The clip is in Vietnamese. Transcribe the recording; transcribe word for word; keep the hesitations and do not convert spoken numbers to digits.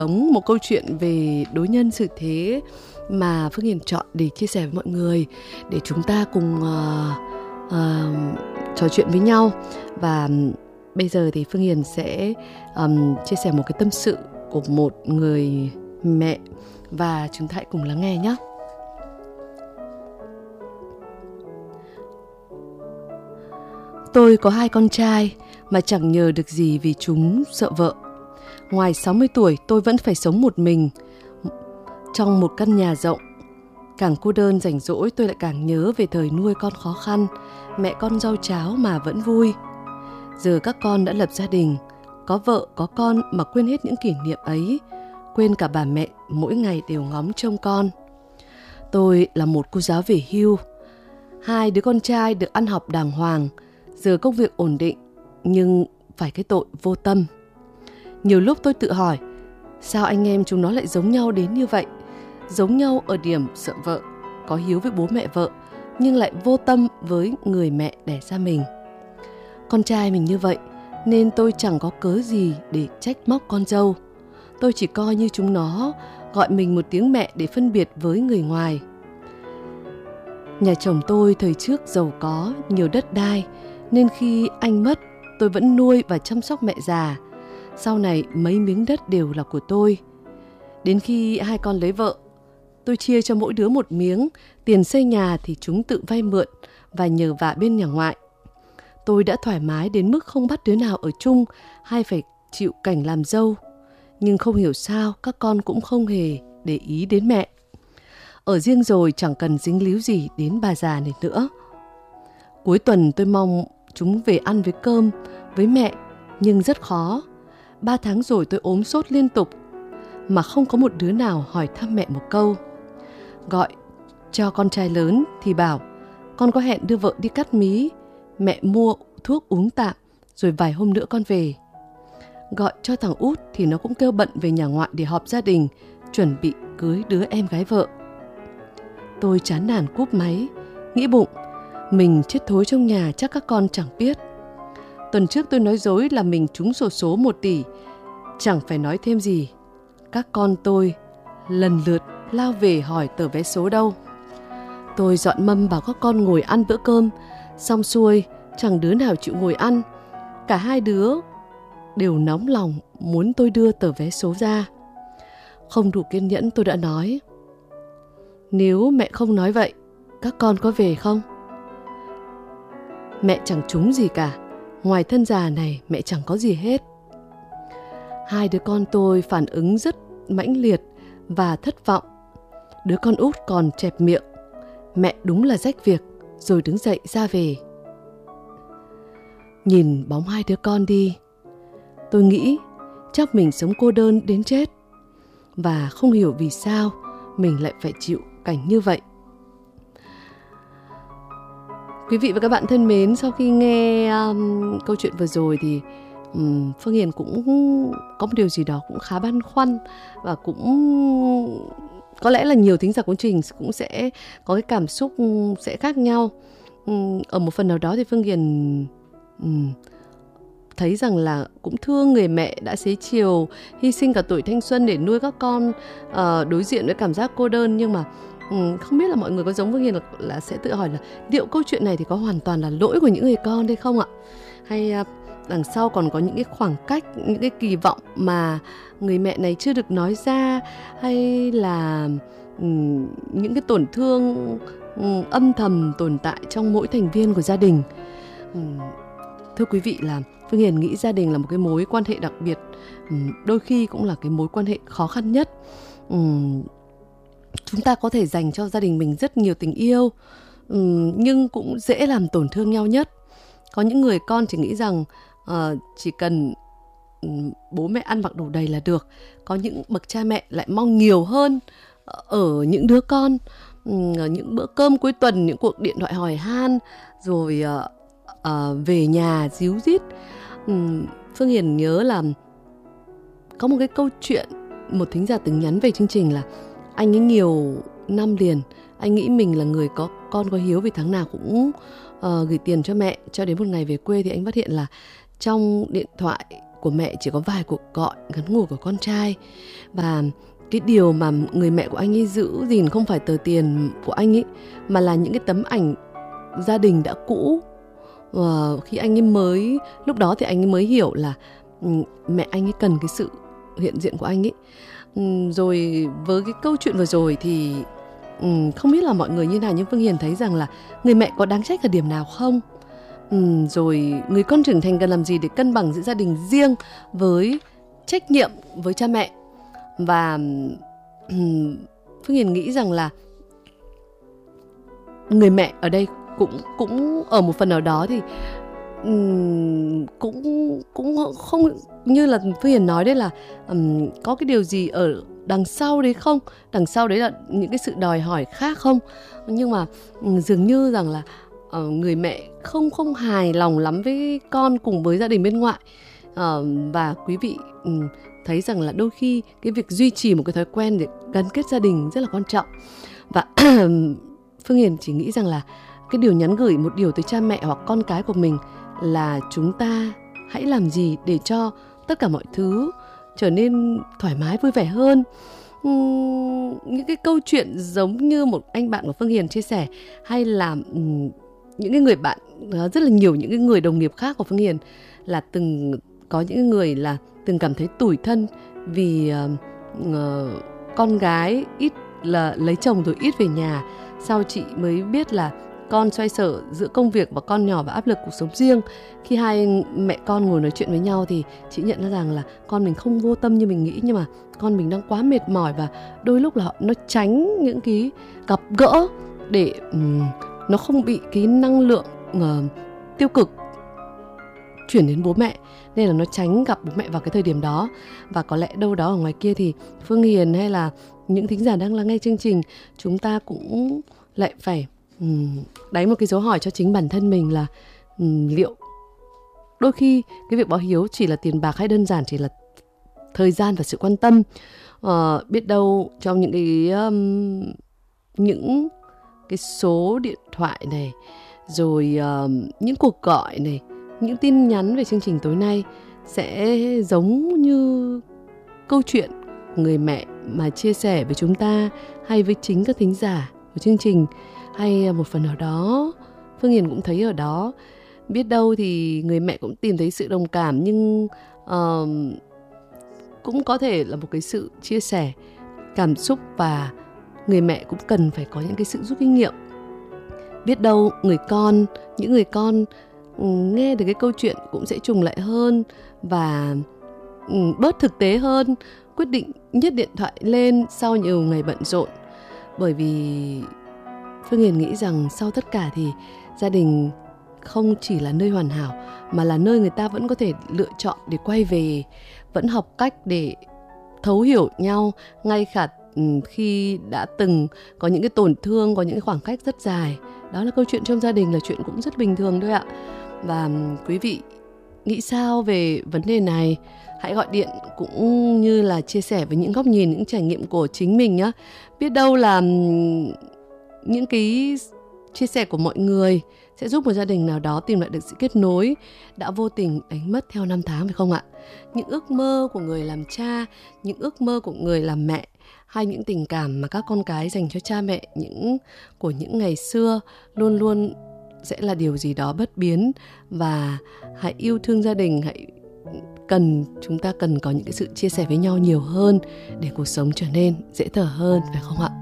Một câu chuyện về đối nhân xử thế mà Phương Hiền chọn để chia sẻ với mọi người, để chúng ta cùng uh, uh, trò chuyện với nhau. Và bây giờ thì Phương Hiền sẽ um, chia sẻ một cái tâm sự của một người mẹ, và chúng ta hãy cùng lắng nghe nhé. Tôi có hai con trai mà chẳng nhờ được gì vì chúng sợ vợ. Ngoài sáu mươi tuổi, tôi vẫn phải sống một mình trong một căn nhà rộng. Càng cô đơn rảnh rỗi, tôi lại càng nhớ về thời nuôi con khó khăn, mẹ con rau cháo mà vẫn vui. Giờ các con đã lập gia đình, có vợ, có con mà quên hết những kỷ niệm ấy, quên cả bà mẹ mỗi ngày đều ngóng trông con. Tôi là một cô giáo về hưu, hai đứa con trai được ăn học đàng hoàng, giờ công việc ổn định, nhưng phải cái tội vô tâm. Nhiều lúc tôi tự hỏi, sao anh em chúng nó lại giống nhau đến như vậy? Giống nhau ở điểm sợ vợ, có hiếu với bố mẹ vợ, nhưng lại vô tâm với người mẹ đẻ ra mình. Con trai mình như vậy, nên tôi chẳng có cớ gì để trách móc con dâu. Tôi chỉ coi như chúng nó gọi mình một tiếng mẹ để phân biệt với người ngoài. Nhà chồng tôi thời trước giàu có, nhiều đất đai, nên khi anh mất, tôi vẫn nuôi và chăm sóc mẹ già. Sau này mấy miếng đất đều là của tôi. Đến khi hai con lấy vợ, tôi chia cho mỗi đứa một miếng, tiền xây nhà thì chúng tự vay mượn và nhờ vả bên nhà ngoại. Tôi đã thoải mái đến mức không bắt đứa nào ở chung hay phải chịu cảnh làm dâu. Nhưng không hiểu sao các con cũng không hề để ý đến mẹ. Ở riêng rồi chẳng cần dính líu gì đến bà già này nữa. Cuối tuần tôi mong chúng về ăn với cơm, với mẹ, nhưng rất khó. Ba tháng rồi tôi ốm sốt liên tục, mà không có một đứa nào hỏi thăm mẹ một câu. Gọi cho con trai lớn thì bảo, con có hẹn đưa vợ đi cắt mí, mẹ mua thuốc uống tạm, rồi vài hôm nữa con về. Gọi cho thằng út thì nó cũng kêu bận về nhà ngoại để họp gia đình, chuẩn bị cưới đứa em gái vợ. Tôi chán nản cúp máy, nghĩ bụng, mình chết thối trong nhà chắc các con chẳng biết. Tuần trước tôi nói dối là mình trúng xổ số một tỷ, chẳng phải nói thêm gì. Các con tôi lần lượt lao về hỏi tờ vé số đâu. Tôi dọn mâm bảo các con ngồi ăn bữa cơm, xong xuôi chẳng đứa nào chịu ngồi ăn. Cả hai đứa đều nóng lòng muốn tôi đưa tờ vé số ra. Không đủ kiên nhẫn tôi đã nói, nếu mẹ không nói vậy, các con có về không? Mẹ chẳng trúng gì cả, ngoài thân già này mẹ chẳng có gì hết. Hai đứa con tôi phản ứng rất mãnh liệt và thất vọng. Đứa con út còn chẹp miệng, mẹ đúng là rách việc, rồi đứng dậy ra về. Nhìn bóng hai đứa con đi, tôi nghĩ chắc mình sống cô đơn đến chết, và không hiểu vì sao mình lại phải chịu cảnh như vậy. Quý vị và các bạn thân mến, sau khi nghe um, câu chuyện vừa rồi thì um, Phương Hiền cũng có một điều gì đó cũng khá băn khoăn, và cũng có lẽ là nhiều thính giả của chương trình cũng sẽ có cái cảm xúc sẽ khác nhau. Um, ở một phần nào đó thì Phương Hiền um, thấy rằng là cũng thương người mẹ đã xế chiều, hy sinh cả tuổi thanh xuân để nuôi các con, uh, đối diện với cảm giác cô đơn. Nhưng mà um, không biết là mọi người có giống Phương Hiền là, là sẽ tự hỏi là liệu câu chuyện này thì có hoàn toàn là lỗi của những người con hay không ạ? Hay uh, đằng sau còn có những cái khoảng cách, những cái kỳ vọng mà người mẹ này chưa được nói ra, hay là um, những cái tổn thương um, âm thầm tồn tại trong mỗi thành viên của gia đình. Um, Thưa quý vị, là Phương Hiền nghĩ gia đình là một cái mối quan hệ đặc biệt, đôi khi cũng là cái mối quan hệ khó khăn nhất. Chúng ta có thể dành cho gia đình mình rất nhiều tình yêu, nhưng cũng dễ làm tổn thương nhau nhất. Có những người con chỉ nghĩ rằng chỉ cần bố mẹ ăn mặc đủ đầy là được. Có những bậc cha mẹ lại mong nhiều hơn ở những đứa con, những bữa cơm cuối tuần, những cuộc điện thoại hỏi han, rồi Uh, về nhà díu dít. um, Phương Hiền nhớ là có một cái câu chuyện, một thính giả từng nhắn về chương trình là anh ấy nhiều năm liền, anh nghĩ mình là người có con có hiếu vì tháng nào cũng uh, gửi tiền cho mẹ, cho đến một ngày về quê thì anh phát hiện là trong điện thoại của mẹ chỉ có vài cuộc gọi ngắn ngủi của con trai. Và cái điều mà người mẹ của anh ấy giữ gìn không phải tờ tiền của anh ấy, mà là những cái tấm ảnh gia đình đã cũ. Và khi anh ấy mới, lúc đó thì anh ấy mới hiểu là mẹ anh ấy cần cái sự hiện diện của anh ấy. Rồi với cái câu chuyện vừa rồi thì không biết là mọi người như nào, nhưng Phương Hiền thấy rằng là người mẹ có đáng trách ở điểm nào không? Ừ, rồi người con trưởng thành cần làm gì để cân bằng giữa gia đình riêng với trách nhiệm với cha mẹ. Và um, Phương Hiền nghĩ rằng là người mẹ ở đây cũng cũng ở một phần nào đó thì um, cũng cũng không như là Phương Hiền nói đấy là um, có cái điều gì ở đằng sau đấy không, đằng sau đấy là những cái sự đòi hỏi khác không. Nhưng mà um, dường như rằng là uh, người mẹ không không hài lòng lắm với con cùng với gia đình bên ngoại. Uh, và quý vị um, thấy rằng là đôi khi cái việc duy trì một cái thói quen để gắn kết gia đình rất là quan trọng. Và Phương Hiền chỉ nghĩ rằng là cái điều nhắn gửi một điều tới cha mẹ hoặc con cái của mình là chúng ta hãy làm gì để cho tất cả mọi thứ trở nên thoải mái vui vẻ hơn. uhm, Những cái câu chuyện giống như một anh bạn của Phương Hiền chia sẻ, hay là um, những cái người bạn, rất là nhiều những cái người đồng nghiệp khác của Phương Hiền là từng có những người là từng cảm thấy tủi thân vì uh, uh, con gái ít là lấy chồng rồi ít về nhà. Sau chị mới biết là con xoay sở giữa công việc và con nhỏ và áp lực cuộc sống riêng. Khi hai mẹ con ngồi nói chuyện với nhau thì chị nhận ra rằng là con mình không vô tâm như mình nghĩ, nhưng mà con mình đang quá mệt mỏi và đôi lúc là nó tránh những cái gặp gỡ để um, nó không bị cái năng lượng uh, tiêu cực chuyển đến bố mẹ, nên là nó tránh gặp bố mẹ vào cái thời điểm đó. Và có lẽ đâu đó ở ngoài kia thì Phương Hiền hay là những thính giả đang lắng nghe chương trình, chúng ta cũng lại phải um, đánh một cái dấu hỏi cho chính bản thân mình là um, liệu đôi khi cái việc báo hiếu chỉ là tiền bạc hay đơn giản chỉ là thời gian và sự quan tâm. uh, Biết đâu trong những cái um, những cái số điện thoại này, rồi uh, những cuộc gọi này, những tin nhắn về chương trình tối nay sẽ giống như câu chuyện người mẹ mà chia sẻ với chúng ta hay với chính các thính giả của chương trình, hay một phần nào đó Phương Hiền cũng thấy ở đó. Biết đâu thì người mẹ cũng tìm thấy sự đồng cảm, nhưng uh, cũng có thể là một cái sự chia sẻ cảm xúc, và người mẹ cũng cần phải có những cái sự rút kinh nghiệm. Biết đâu người con, những người con nghe được cái câu chuyện cũng sẽ trùng lại hơn và bớt thực tế hơn, quyết định nhấc điện thoại lên sau nhiều ngày bận rộn. Bởi vì Phương Hiền nghĩ rằng sau tất cả thì gia đình không chỉ là nơi hoàn hảo, mà là nơi người ta vẫn có thể lựa chọn để quay về, vẫn học cách để thấu hiểu nhau, ngay cả khi đã từng có những cái tổn thương, có những cái khoảng cách rất dài. Đó là câu chuyện trong gia đình, là chuyện cũng rất bình thường thôi ạ. Và quý vị nghĩ sao về vấn đề này? Hãy gọi điện cũng như là chia sẻ với những góc nhìn, những trải nghiệm của chính mình nhé. Biết đâu là những cái chia sẻ của mọi người sẽ giúp một gia đình nào đó tìm lại được sự kết nối đã vô tình đánh mất theo năm tháng, phải không ạ? Những ước mơ của người làm cha, những ước mơ của người làm mẹ, hay những tình cảm mà các con cái dành cho cha mẹ những của những ngày xưa luôn luôn sẽ là điều gì đó bất biến. Và hãy yêu thương gia đình, hãy cần chúng ta cần có những cái sự chia sẻ với nhau nhiều hơn để cuộc sống trở nên dễ thở hơn, phải không ạ?